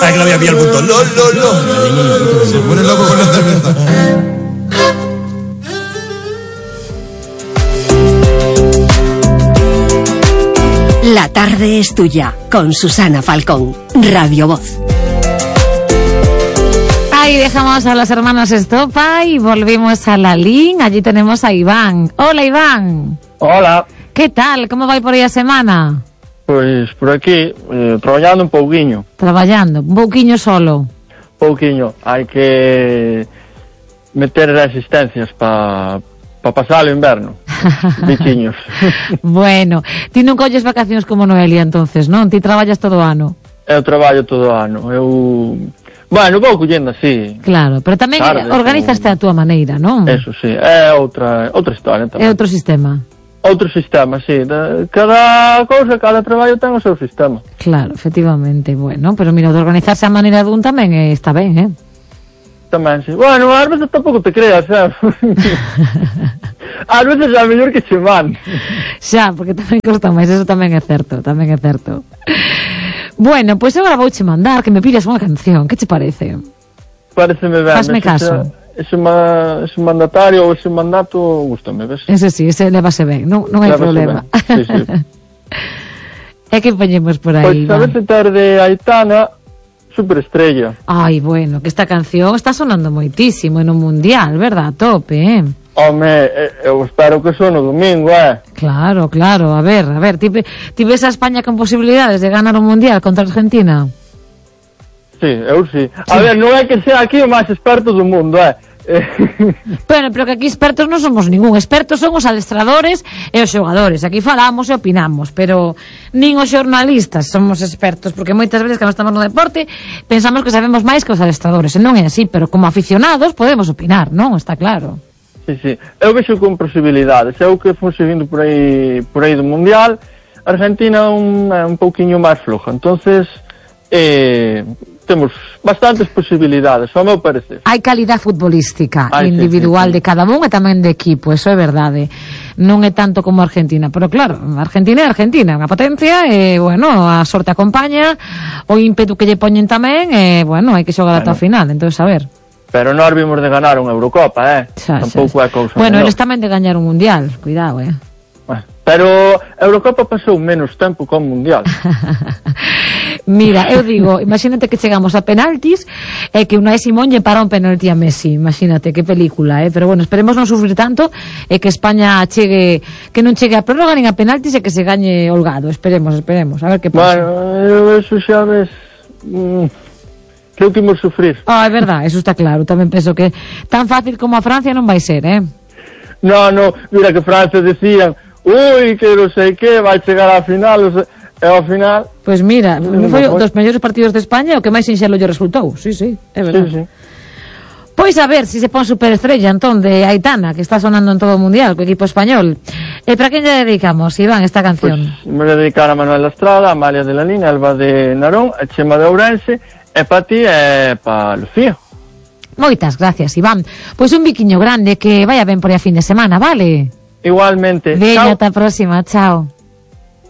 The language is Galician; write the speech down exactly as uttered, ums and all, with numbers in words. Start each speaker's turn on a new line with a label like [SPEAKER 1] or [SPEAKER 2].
[SPEAKER 1] Ay, que no había pillado el punto. Lo, lo, lo. Se pone loco con la cerveza.
[SPEAKER 2] La tarde es tuya, con Susana Falcón, Radio Voz.
[SPEAKER 3] Ahí dejamos a las hermanas Estopa y volvimos a la Lin. Allí tenemos a Iván. Hola, Iván.
[SPEAKER 4] Hola.
[SPEAKER 3] ¿Qué tal? ¿Cómo vai por aí a semana?
[SPEAKER 4] Pois por aquí, eh, traballando un pouquiño.
[SPEAKER 3] Traballando, un pouquiño solo.
[SPEAKER 4] Pouquiño, hai que meter resistencias para pa pasar o inverno. Bichiños.
[SPEAKER 3] Bueno, ti non colles vacacións como Noelia entonces, non? Ti traballas todo o ano.
[SPEAKER 4] Eu traballo todo o ano. Eu, bueno, vou collendo así.
[SPEAKER 3] Claro, pero tamén tarde, organizaste a túa maneira, non?
[SPEAKER 4] Eso sí, é outra outra historia tamén.
[SPEAKER 3] É outro sistema.
[SPEAKER 4] Outro sistema, sí. Cada cousa, cada traballo ten o seu sistema.
[SPEAKER 3] Claro, efectivamente. Bueno, pero mira, de organizarse a maneira dun tamén eh, está ben, eh?
[SPEAKER 4] Tamén, sí. Bueno, ás veces tampouco te creas, eh? Ás veces é mellor que che van.
[SPEAKER 3] Xa, porque tamén costa máis, eso tamén é certo, tamén é certo. Bueno, pois pues agora vouche mandar que me pides unha canción, que che parece?
[SPEAKER 4] Pareceme ben.
[SPEAKER 3] Fasme caso.
[SPEAKER 4] Ese, ma, ese mandatario ou ese mandato gustame, ves?
[SPEAKER 3] Ese sí, ese levase ben, non, non hai
[SPEAKER 4] levase
[SPEAKER 3] problema.
[SPEAKER 4] Sí, sí.
[SPEAKER 3] E que poñemos por aí?
[SPEAKER 4] Pois a veces tarde Aitana, Superestrella.
[SPEAKER 3] Ai, bueno, que esta canción está sonando moitísimo no mundial, verdad? A tope, eh?
[SPEAKER 4] Home, eu espero que son no domingo, eh?
[SPEAKER 3] Claro, claro, a ver, a ver, ti, ti ves a España con posibilidades de ganar o mundial contra Argentina?
[SPEAKER 4] Sí, eu sí. A sí. ver, non é que sea aquí o máis experto do mundo, eh?
[SPEAKER 3] Bueno, pero que aquí expertos non somos ningún. Expertos son os adestradores e os xogadores. Aquí falamos e opinamos, pero nin os xornalistas somos expertos, porque moitas veces cando estamos no deporte pensamos que sabemos máis que os adestradores, e non é así, pero como aficionados podemos opinar, non? Está claro.
[SPEAKER 4] Sí, sí. Eu vexo con posibilidades. Eu que fun seguindo por aí por aí do Mundial, Argentina un, un pouquiño máis floja. Entonces, eh temos bastantes posibilidades, ao meu parecer.
[SPEAKER 3] Hai calidad futbolística
[SPEAKER 4] Ay,
[SPEAKER 3] individual
[SPEAKER 4] sí, sí, sí.
[SPEAKER 3] de cada un e tamén de equipo, eso é verdade. Non é tanto como Argentina, pero claro, Argentina é Argentina, unha potencia, e, bueno, a sorte acompaña, o ímpetu que lle poñen tamén, e, bueno, hai que xogar bueno. ata o final, entón, a ver.
[SPEAKER 4] Pero nós vimos de ganar unha Eurocopa, eh?
[SPEAKER 3] Xa,
[SPEAKER 4] tampouco
[SPEAKER 3] xa.
[SPEAKER 4] é cousa
[SPEAKER 3] Bueno,
[SPEAKER 4] menor.
[SPEAKER 3] eles tamén de gañar un Mundial, cuidado, eh?
[SPEAKER 4] Bueno, pero a Eurocopa pasou menos tempo que o Mundial.
[SPEAKER 3] Mira, eu digo, imagínate que chegamos a penaltis e que Unai Simón lle para un penalti a Messi, imagínate que película, eh? Pero bueno, esperemos non sufrir tanto e que España chegue, que non chegue a prórroga nin a penaltis e que se gañe holgado, esperemos, esperemos, a ver que pasa.
[SPEAKER 4] Bueno, eso xa ves, mm, creo que imos sufrir.
[SPEAKER 3] Ah, é verdad, eso está claro, tamén penso que tan fácil como a Francia non vai ser, eh?
[SPEAKER 4] No, no, mira que Francia decían, ui, que non sei que, vai chegar á final, o sea, e ao final...
[SPEAKER 3] Pois pues mira, non foi un dos mellores partidos de España o que máis sinxelo lle resultou. Sí, sí, é verdade.
[SPEAKER 4] Sí, sí.
[SPEAKER 3] Pois a ver si se pon Superestrella entón de Aitana, que está sonando en todo o mundial co equipo español. E para quen lle dedicamos, Iván, esta canción?
[SPEAKER 4] Pois pues, me dedicar a Manuel Estrada, a Amalia de la Línea, Alba de Narón, a Chema de Ourense, e pa ti e pa Lucía.
[SPEAKER 3] Moitas gracias, Iván. Pois un biquiño grande, que vaya ben por aí a fin de semana, vale?
[SPEAKER 4] Igualmente.
[SPEAKER 3] Veña, ata a próxima, chao.